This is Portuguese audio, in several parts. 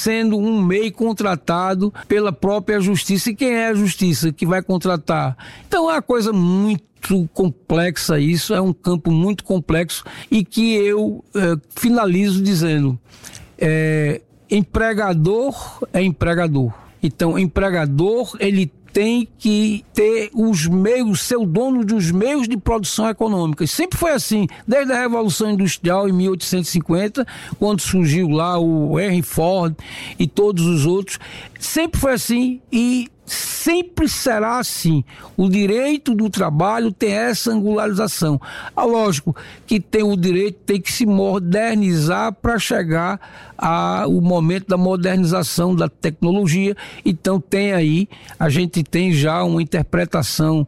sendo um MEI contratado pela própria justiça. E quem é a justiça que vai contratar? Então é uma coisa muito complexa isso, é um campo muito complexo e que eu finalizo dizendo, empregador é empregador. Então, empregador, ele tem que ter os meios, ser o dono dos meios de produção econômica. Sempre foi assim, desde a Revolução Industrial em 1850, quando surgiu lá o Henry Ford e todos os outros. Sempre foi assim e sempre será assim. O direito do trabalho tem essa angularização. Lógico que tem o direito, tem que se modernizar para chegar ao momento da modernização da tecnologia. Então tem aí, a gente tem já uma interpretação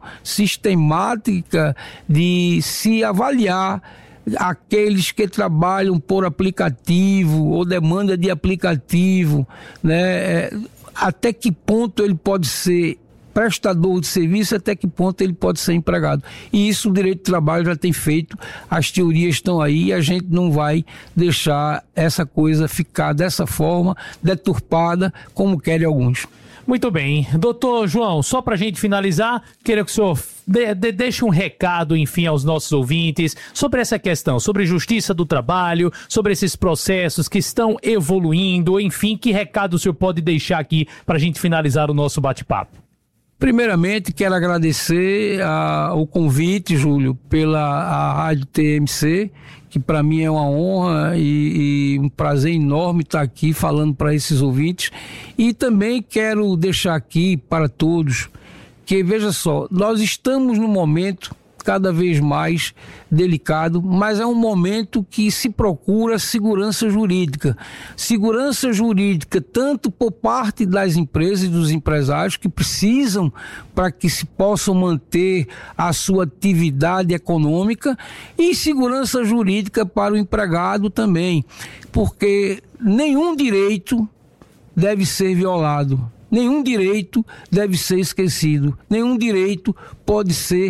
sistemática de se avaliar aqueles que trabalham por aplicativo ou demanda de aplicativo, né? Até que ponto ele pode ser prestador de serviço, até que ponto ele pode ser empregado. E isso o direito do trabalho já tem feito, as teorias estão aí e a gente não vai deixar essa coisa ficar dessa forma, deturpada, como querem alguns. Muito bem. Doutor João, só para a gente finalizar, queria que o senhor deixe um recado, enfim, aos nossos ouvintes sobre essa questão, sobre justiça do trabalho, sobre esses processos que estão evoluindo, enfim, que recado o senhor pode deixar aqui para a gente finalizar o nosso bate-papo? Primeiramente, quero agradecer o convite, Júlio, pela Rádio TMC, que para mim é uma honra e um prazer enorme estar aqui falando para esses ouvintes. E também quero deixar aqui para todos que, veja só, nós estamos num momento cada vez mais delicado, mas é um momento que se procura segurança jurídica. Segurança jurídica tanto por parte das empresas e dos empresários que precisam para que se possam manter a sua atividade econômica, e segurança jurídica para o empregado também, porque nenhum direito deve ser violado. Nenhum direito deve ser esquecido, nenhum direito pode ser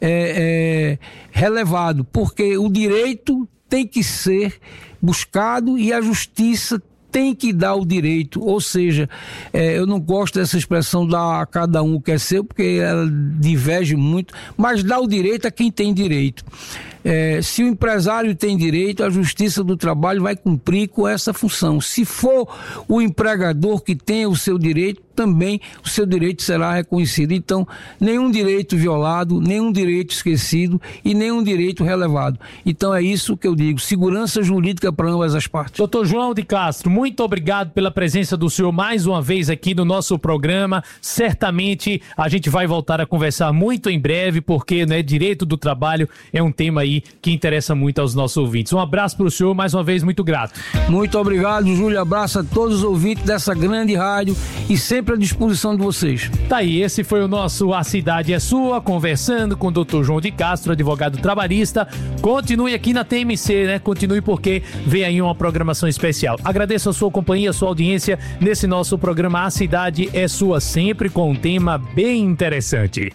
relevado, porque o direito tem que ser buscado e a justiça tem que dar o direito, ou seja, eu não gosto dessa expressão dar a cada um o que é seu, porque ela diverge muito, mas dá o direito a quem tem direito. Se o empresário tem direito, a Justiça do Trabalho vai cumprir com essa função. Se for o empregador que tem o seu direito, também o seu direito será reconhecido. Então, nenhum direito violado, nenhum direito esquecido e nenhum direito relevado. Então é isso que eu digo, segurança jurídica para ambas as partes. Doutor João de Castro, muito obrigado pela presença do senhor mais uma vez aqui no nosso programa. Certamente a gente vai voltar a conversar muito em breve, porque, né, direito do trabalho é um tema aí que interessa muito aos nossos ouvintes. Um abraço para o senhor, mais uma vez, muito grato. Muito obrigado, Júlio. Abraço a todos os ouvintes dessa grande rádio e sempre à disposição de vocês. Tá aí, esse foi o nosso A Cidade é Sua, conversando com o Dr. João de Castro, advogado trabalhista. Continue aqui na TMC, né? Continue, porque vem aí uma programação especial. Agradeço a sua companhia, a sua audiência nesse nosso programa A Cidade é Sua, sempre com um tema bem interessante.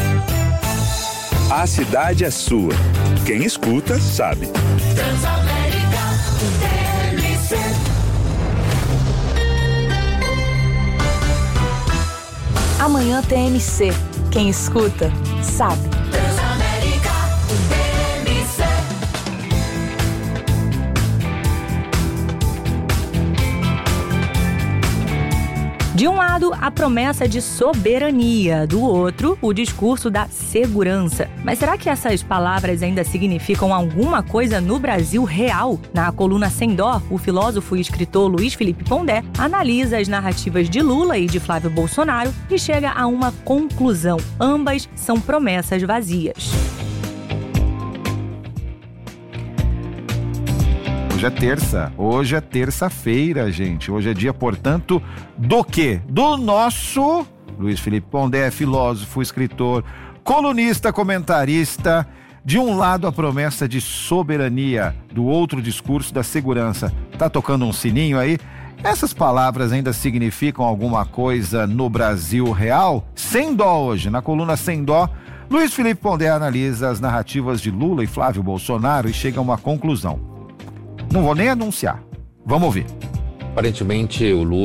A cidade é sua. Quem escuta, sabe. Transamérica, TMC. Amanhã TMC. Quem escuta, sabe. Transamérica, TMC. De um lado, a promessa de soberania, do outro, o discurso da segurança. Mas será que essas palavras ainda significam alguma coisa no Brasil real? Na coluna Sem Dó, o filósofo e escritor Luiz Felipe Pondé analisa as narrativas de Lula e de Flávio Bolsonaro e chega a uma conclusão: ambas são promessas vazias. Hoje é terça-feira, gente. Hoje é dia, portanto, do quê? Do nosso Luiz Felipe Pondé, filósofo, escritor, colunista, comentarista. De um lado, a promessa de soberania, do outro, o discurso da segurança. Tá tocando um sininho aí? Essas palavras ainda significam alguma coisa no Brasil real? Sem Dó hoje, na coluna Sem Dó, Luiz Felipe Pondé analisa as narrativas de Lula e Flávio Bolsonaro e chega a uma conclusão. Não vou nem anunciar. Vamos ouvir. Aparentemente, o Lula